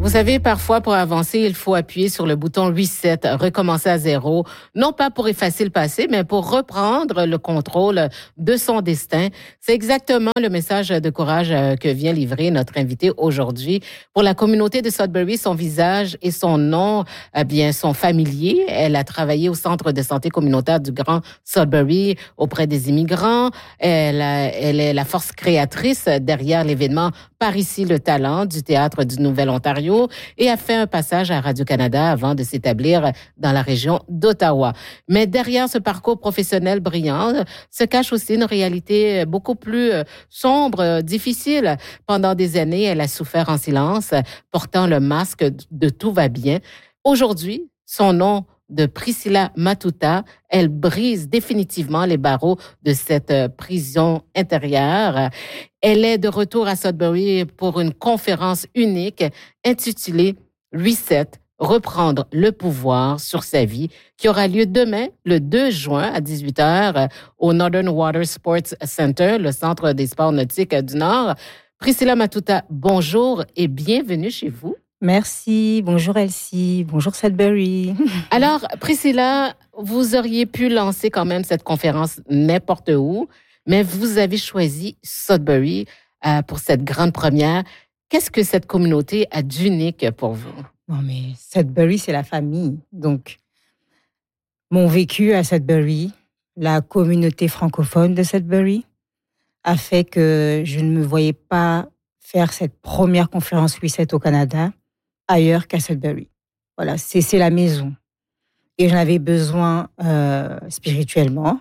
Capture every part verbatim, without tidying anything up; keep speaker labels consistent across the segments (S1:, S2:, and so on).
S1: Vous savez, parfois, pour avancer, il faut appuyer sur le bouton reset, recommencer à zéro, non pas pour effacer le passé, mais pour reprendre le contrôle de son destin. C'est exactement le message de courage que vient livrer notre invité aujourd'hui. Pour la communauté de Sudbury, son visage et son nom, eh bien, sont familiers. Elle a travaillé au centre de santé communautaire du Grand Sudbury auprès des immigrants. Elle, a, elle est la force créatrice derrière l'événement Par ici le talent du Théâtre du Nouvel-Ontario et a fait un passage à Radio-Canada avant de s'établir dans la région d'Ottawa. Mais derrière ce parcours professionnel brillant se cache aussi une réalité beaucoup plus sombre, difficile. Pendant des années, elle a souffert en silence, portant le masque de « tout va bien ». Aujourd'hui, son nom de Priscilla Matuta, elle brise définitivement les barreaux de cette prison intérieure. Elle est de retour à Sudbury pour une conférence unique intitulée Reset, reprendre le pouvoir sur sa vie, qui aura lieu demain, le deux juin, à dix-huit heures, au Northern Water Sports Center, le centre des sports nautiques du Nord. Priscilla Matuta, bonjour et bienvenue chez vous.
S2: Merci, bonjour Elsie, bonjour Sudbury.
S1: Alors, Priscilla, vous auriez pu lancer quand même cette conférence n'importe où, mais vous avez choisi Sudbury euh, pour cette grande première. Qu'est-ce que cette communauté a d'unique pour vous?
S2: Non mais Sudbury, c'est la famille. Donc, mon vécu à Sudbury, la communauté francophone de Sudbury, a fait que je ne me voyais pas faire cette première conférence Reset au Canada ailleurs qu'à Sudbury. Voilà, c'est, c'est la maison. Et j'en avais besoin euh, spirituellement.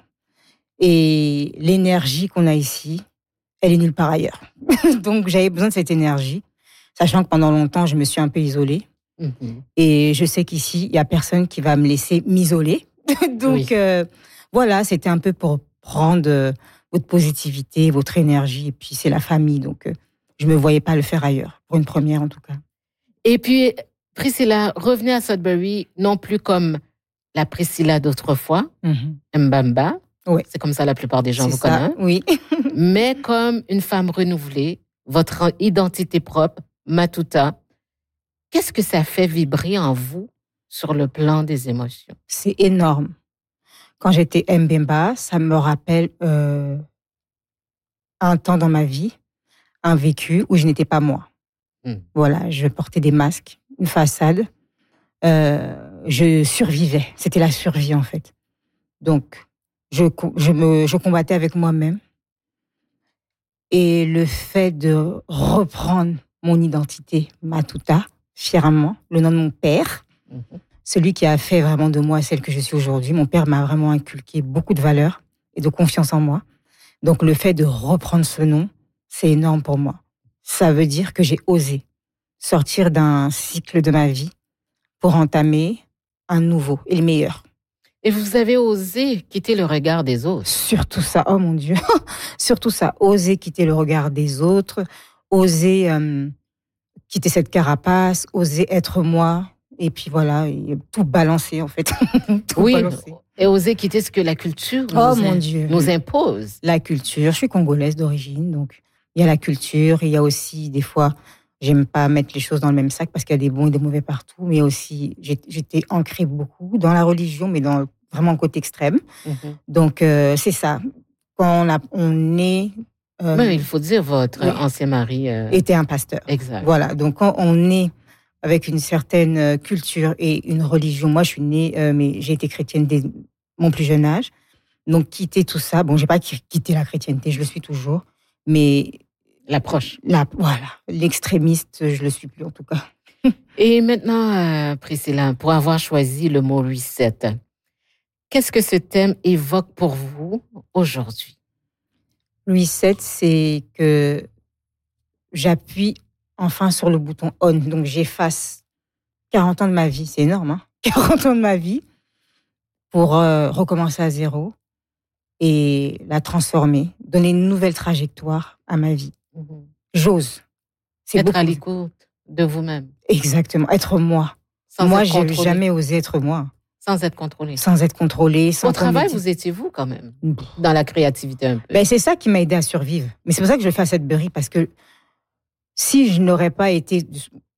S2: Et l'énergie qu'on a ici, elle est nulle part ailleurs. Donc, j'avais besoin de cette énergie, sachant que pendant longtemps, je me suis un peu isolée. Mm-hmm. Et je sais qu'ici, il n'y a personne qui va me laisser m'isoler. Donc, oui. euh, voilà, c'était un peu pour prendre euh, votre positivité, votre énergie. Et puis, c'est la famille. Donc, euh, je ne me voyais pas le faire ailleurs, pour une première en tout cas.
S1: Et puis, Priscilla, revenez à Sudbury, non plus comme la Priscilla d'autrefois, mm-hmm. Mbamba.
S2: Oui.
S1: C'est comme ça la plupart des gens
S2: c'est
S1: vous
S2: ça,
S1: connaissent.
S2: Oui.
S1: Mais comme une femme renouvelée, votre identité propre, Matuta. Qu'est-ce que ça fait vibrer en vous sur le plan des émotions?
S2: C'est énorme. Quand j'étais Mbemba, ça me rappelle euh, un temps dans ma vie, un vécu où je n'étais pas moi. Mm. Voilà, je portais des masques, une façade. Euh, je survivais. C'était la survie, en fait. Donc, je, je, me, je combattais avec moi-même. Et le fait de reprendre mon identité, Matuta, fièrement, le nom de mon père, mm-hmm. celui qui a fait vraiment de moi celle que je suis aujourd'hui. Mon père m'a vraiment inculqué beaucoup de valeurs et de confiance en moi. Donc, le fait de reprendre ce nom, c'est énorme pour moi. Ça veut dire que j'ai osé sortir d'un cycle de ma vie pour entamer un nouveau et le meilleur.
S1: Et vous avez osé quitter le regard des autres.
S2: Surtout ça, oh mon Dieu. Surtout ça, oser quitter le regard des autres, oser euh, quitter cette carapace, oser être moi. Et puis voilà, et tout balancer en fait. tout
S1: oui,
S2: balancer.
S1: Et oser quitter ce que la culture
S2: oh,
S1: nous,
S2: mon
S1: in-
S2: Dieu.
S1: nous impose.
S2: La culture, je suis congolaise d'origine, donc il y a la culture, il y a aussi des fois, j'aime pas mettre les choses dans le même sac parce qu'il y a des bons et des mauvais partout, mais aussi j'étais ancrée beaucoup dans la religion, mais dans vraiment le côté extrême. Mm-hmm. Donc euh, c'est ça. Quand on, a, on est...
S1: Euh, mais il faut dire, votre oui, ancien mari... Euh...
S2: était un pasteur.
S1: Exact.
S2: Voilà, donc quand on est avec une certaine culture et une religion, moi je suis née, euh, mais j'ai été chrétienne dès mon plus jeune âge, donc quitter tout ça, bon j'ai pas quitté la chrétienté, je le suis toujours, mais...
S1: L'approche.
S2: La, voilà, l'extrémiste, je le suis plus en tout cas.
S1: Et maintenant, euh, Priscilla, pour avoir choisi le mot reset, qu'est-ce que ce thème évoque pour vous aujourd'hui?
S2: Reset, c'est que j'appuie enfin sur le bouton on, donc j'efface quarante ans de ma vie, c'est énorme, hein quarante ans de ma vie pour euh, recommencer à zéro et la transformer, donner une nouvelle trajectoire à ma vie. Mmh. J'ose.
S1: C'est être beaucoup... à l'écoute de vous-même.
S2: Exactement, être moi. Sans moi, j'ai jamais osé être moi.
S1: Sans être contrôlé.
S2: Sans être contrôlé. Sans
S1: Au travail, vous étiez vous quand même, dans la créativité un peu.
S2: Ben, c'est ça qui m'a aidé à survivre. Mais c'est pour ça que je le fais à Sudbury, parce que si je n'aurais pas été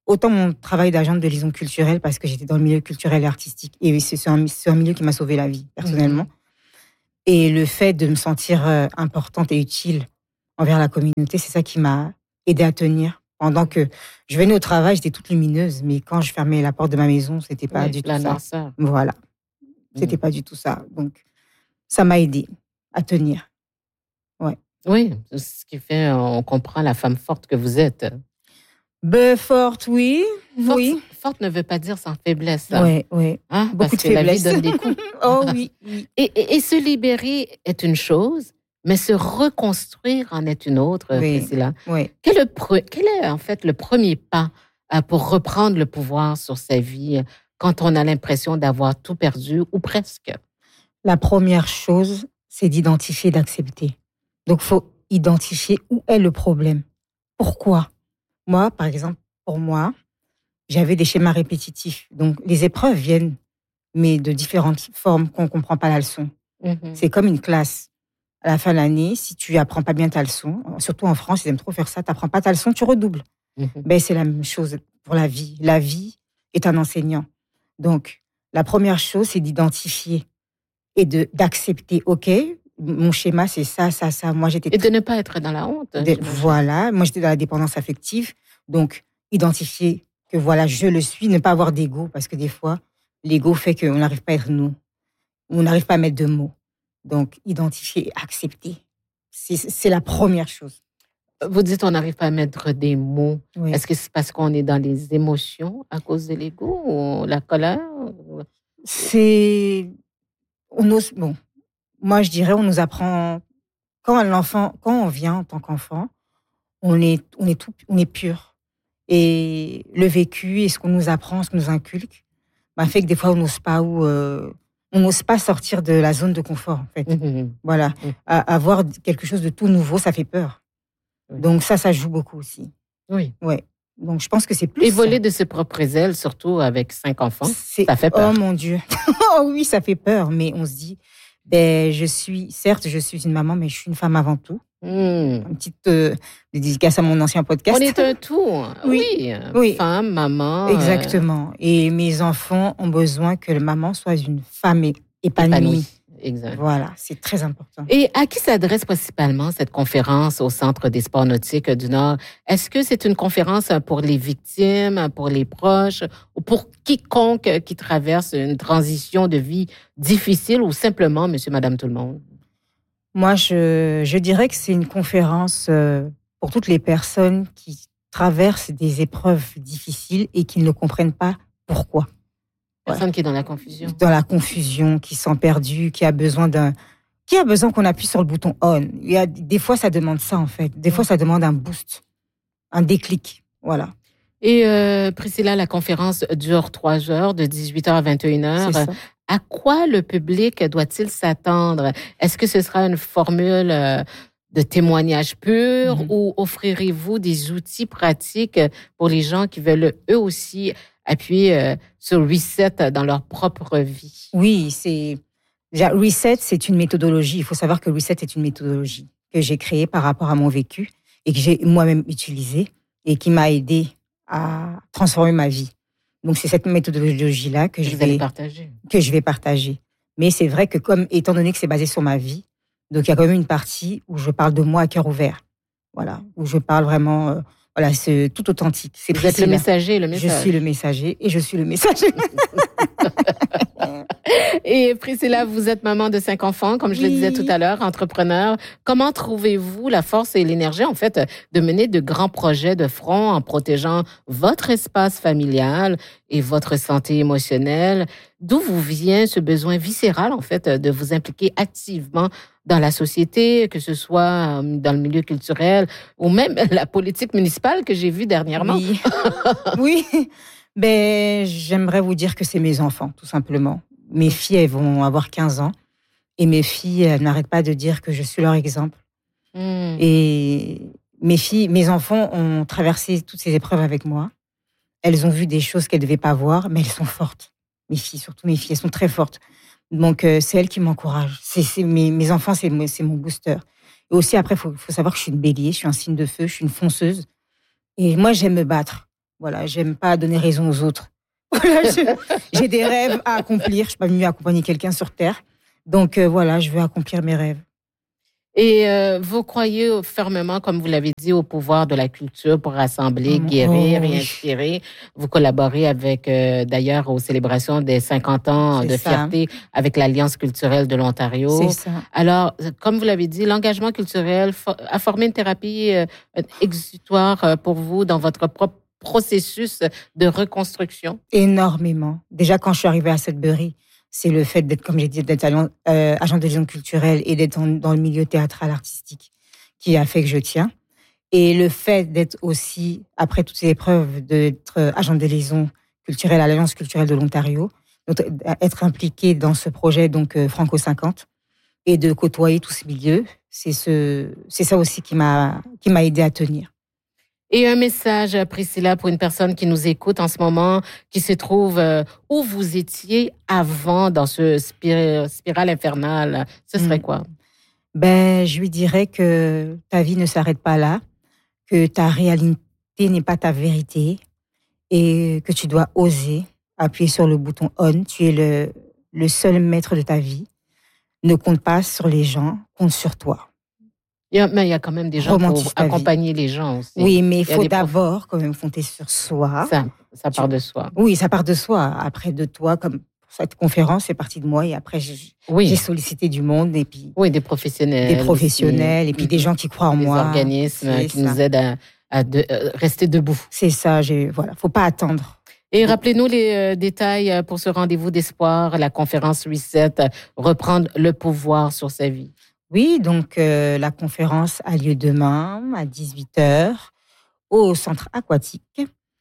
S2: autant mon travail d'agente de liaison culturelle, parce que j'étais dans le milieu culturel et artistique, et c'est un, c'est un milieu qui m'a sauvé la vie, personnellement. Mmh. Et le fait de me sentir euh, importante et utile envers la communauté, c'est ça qui m'a aidée à tenir. Pendant que je venais au travail, j'étais toute lumineuse, mais quand je fermais la porte de ma maison, c'était pas oui, du tout ça. Noirceur. Voilà, c'était mmh. pas du tout ça. Donc, ça m'a aidée à tenir. Ouais.
S1: Oui, ce qui fait, on comprend la femme forte que vous êtes.
S2: Ben, forte, oui.
S1: Forte,
S2: oui.
S1: Forte ne veut pas dire sans faiblesse.
S2: Oui, oui.
S1: Hein?
S2: Beaucoup
S1: Parce
S2: de
S1: que
S2: faiblesse.
S1: La vie donne des coups.
S2: Oh oui. oui.
S1: Et, et, et se libérer est une chose, mais se reconstruire en est une autre,
S2: oui.
S1: Priscilla.
S2: Oui.
S1: Quel, est le, quel est en fait le premier pas pour reprendre le pouvoir sur sa vie quand on a l'impression d'avoir tout perdu ou presque?
S2: La première chose, c'est d'identifier, d'accepter. Donc, il faut identifier où est le problème. Pourquoi? Moi, par exemple, pour moi, j'avais des schémas répétitifs. Donc, les épreuves viennent, mais de différentes formes qu'on ne comprend pas la leçon. Mm-hmm. C'est comme une classe. À la fin de l'année, si tu apprends pas bien ta leçon, surtout en France, ils aiment trop faire ça, tu n'apprends pas ta leçon, tu redoubles. Mm-hmm. Ben, c'est la même chose pour la vie. La vie est un enseignant. Donc, la première chose, c'est d'identifier et de, d'accepter, OK, mon schéma, c'est ça, ça, ça. Moi, j'étais
S1: et de ne pas être dans la honte.
S2: De, voilà, moi, j'étais dans la dépendance affective. Donc, identifier que voilà, je le suis, ne pas avoir d'ego, parce que des fois, l'ego fait qu'on n'arrive pas à être nous. On n'arrive pas à mettre de mots. Donc, identifier et accepter, c'est, c'est la première chose.
S1: Vous dites on n'arrive pas à mettre des mots.
S2: Oui.
S1: Est-ce que c'est parce qu'on est dans les émotions à cause de l'ego ou la colère?
S2: C'est... On ose... Bon, moi, je dirais, on nous apprend... Quand l'enfant, quand on vient en tant qu'enfant, on est, on est, tout, on est pur. Et le vécu et ce qu'on nous apprend, ce qu'on nous inculque, bah, fait que des fois, on n'ose pas ou... Euh, on n'ose pas sortir de la zone de confort, en fait. Mmh. Voilà. Mmh. À, avoir quelque chose de tout nouveau, ça fait peur. Oui. Donc ça, ça joue beaucoup aussi.
S1: Oui.
S2: Ouais. Donc je pense que c'est plus...
S1: Et voler de ses propres ailes, surtout avec cinq enfants,
S2: c'est...
S1: ça fait peur.
S2: Oh mon Dieu. Oh oui, ça fait peur. Mais on se dit, ben, je suis... Certes, je suis une maman, mais je suis une femme avant tout. Mmh. Une petite euh, dédicace à mon ancien podcast.
S1: On est un tout. Oui. Oui.
S2: oui.
S1: Femme, maman.
S2: Exactement. Euh... Et mes enfants ont besoin que la maman soit une femme épanouie. épanouie.
S1: Exact.
S2: Voilà, c'est très important.
S1: Et à qui s'adresse principalement cette conférence au Centre des sports nautiques du Nord? Est-ce que c'est une conférence pour les victimes, pour les proches, ou pour quiconque qui traverse une transition de vie difficile ou simplement monsieur, madame, tout le monde?
S2: Moi, je, je dirais que c'est une conférence pour toutes les personnes qui traversent des épreuves difficiles et qui ne comprennent pas pourquoi.
S1: Personne ouais. qui est dans la confusion.
S2: Dans la confusion, qui sont perdues, qui a besoin d'un, qui a besoin qu'on appuie sur le bouton on. Il y a des fois ça demande ça en fait. Des fois ça demande un boost, un déclic, voilà.
S1: Et euh, Priscilla, la conférence dure trois heures, de dix-huit heures à vingt et une heures. C'est ça. À quoi le public doit-il s'attendre? Est-ce que ce sera une formule de témoignage pur mm-hmm. ou offrirez-vous des outils pratiques pour les gens qui veulent eux aussi appuyer euh, sur Reset dans leur propre vie?
S2: Oui, c'est déjà Reset, c'est une méthodologie. Il faut savoir que Reset est une méthodologie que j'ai créée par rapport à mon vécu et que j'ai moi-même utilisée et qui m'a aidée à transformer ma vie. Donc c'est cette méthodologie-là que je vais
S1: partager.
S2: que je vais partager. Mais c'est vrai que comme étant donné que c'est basé sur ma vie, donc il y a quand même une partie où je parle de moi à cœur ouvert. Voilà, où je parle vraiment. Euh, Voilà, c'est tout authentique. C'est
S1: Vous êtes le messager, le message.
S2: Je suis le messager et je suis le messager.
S1: Et Priscilla, vous êtes maman de cinq enfants, comme je oui. le disais tout à l'heure, entrepreneur. Comment trouvez-vous la force et l'énergie, en fait, de mener de grands projets de front en protégeant votre espace familial et votre santé émotionnelle? D'où vous vient ce besoin viscéral, en fait, de vous impliquer activement dans la société, que ce soit dans le milieu culturel ou même la politique municipale que j'ai vue dernièrement?
S2: Oui, oui. Ben, j'aimerais vous dire que c'est mes enfants, tout simplement. Mes filles, elles vont avoir quinze ans et mes filles, elles n'arrêtent pas de dire que je suis leur exemple. Mmh. Et mes filles, mes enfants ont traversé toutes ces épreuves avec moi. Elles ont vu des choses qu'elles ne devaient pas voir, mais elles sont fortes. Mes filles, surtout mes filles, elles sont très fortes. Donc, euh, c'est elles qui m'encouragent. C'est, c'est, mes, mes enfants, c'est, c'est mon booster. Et aussi, après, il faut, faut savoir que je suis une bélier, je suis un signe de feu, je suis une fonceuse. Et moi, j'aime me battre. Voilà, j'aime pas donner raison aux autres. Voilà, je- j'ai des rêves à accomplir. Je suis pas venue accompagner quelqu'un sur Terre. Donc euh, voilà, je veux accomplir mes rêves.
S1: Et euh, vous croyez fermement, comme vous l'avez dit, au pouvoir de la culture pour rassembler,
S2: Oh,
S1: guérir
S2: oh,
S1: et
S2: oui,
S1: inspirer. Vous collaborez avec, euh, d'ailleurs, aux célébrations des cinquante ans
S2: c'est
S1: de
S2: ça,
S1: fierté avec l'Alliance culturelle de
S2: c'est
S1: l'Ontario.
S2: ça.
S1: Alors, euh, comme vous l'avez dit, l'engagement culturel fo- a formé une thérapie euh, exutoire euh, pour vous dans votre propre processus de reconstruction.
S2: Énormément. Déjà, quand je suis arrivée à Sudbury, c'est le fait d'être, comme j'ai dit, d'être allian- euh, agent de liaison culturelle et d'être en- dans le milieu théâtral artistique qui a fait que je tiens. Et le fait d'être aussi, après toutes ces épreuves, d'être euh, agent de liaison culturelle à l'Alliance culturelle de l'Ontario, donc euh, être impliqué dans ce projet donc euh, Franco cinquante et de côtoyer tous ces milieux, c'est ce, c'est ça aussi qui m'a qui m'a aidé à tenir.
S1: Et un message, Priscilla, pour une personne qui nous écoute en ce moment, qui se trouve euh, où vous étiez avant dans ce spir- spirale infernale, ce serait
S2: Mm.
S1: quoi?
S2: Ben, je lui dirais que ta vie ne s'arrête pas là, que ta réalité n'est pas ta vérité et que tu dois oser appuyer sur le bouton on. Tu es le, le seul maître de ta vie. Ne compte pas sur les gens, compte sur toi.
S1: Il y a, mais il y a quand même des gens pour
S2: Romantise ta vie.
S1: accompagner les gens aussi.
S2: Oui, mais il
S1: Il y a
S2: faut
S1: des profs-
S2: d'abord quand même compter sur soi.
S1: Ça, ça part
S2: Tu-
S1: de soi.
S2: Oui, ça part de soi. Après, de toi, comme cette conférence, c'est parti de moi. Et après, j'ai j'ai
S1: Oui,
S2: sollicité du monde et puis
S1: oui, des professionnels.
S2: des professionnels
S1: aussi.
S2: et puis des gens qui croient en
S1: Des
S2: moi.
S1: organismes
S2: C'est
S1: qui
S2: ça.
S1: nous aident à, à de- euh, rester debout.
S2: C'est ça. J'ai voilà, faut pas attendre.
S1: Et rappelez-nous les euh, détails euh, pour ce rendez-vous d'espoir, la conférence Reset, euh, reprendre le pouvoir sur sa vie.
S2: Oui, donc euh, la conférence a lieu demain à dix-huit heures au centre aquatique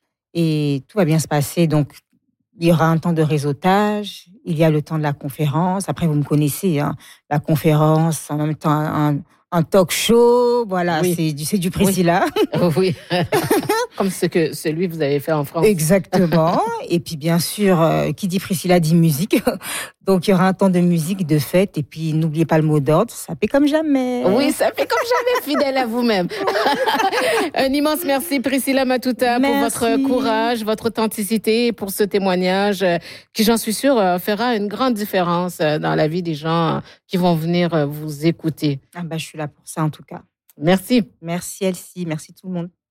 S2: et tout va bien se passer. Donc il y aura un temps de réseautage, il y a le temps de la conférence. Après, vous me connaissez, hein, la conférence, en même temps un, un talk show. Voilà,
S1: Oui.
S2: c'est du, c'est du Priscilla.
S1: Oui, comme ce que celui que vous avez fait en France.
S2: Exactement. Et puis, bien sûr, euh, qui dit Priscilla dit musique. Donc, il y aura un temps de musique, de fête. Et puis, n'oubliez pas le mot d'ordre, ça fait comme jamais.
S1: Oui, ça fait comme jamais, fidèle à vous-même. Un immense merci, Priscilla Matuta, pour
S2: Merci.
S1: votre courage, votre authenticité, et pour ce témoignage euh, qui, j'en suis sûre, euh, fera une grande différence euh, dans la vie des gens euh, qui vont venir euh, vous écouter.
S2: Ah bah, je suis là pour ça, en tout cas.
S1: Merci.
S2: Merci, Elsie. Merci tout le monde.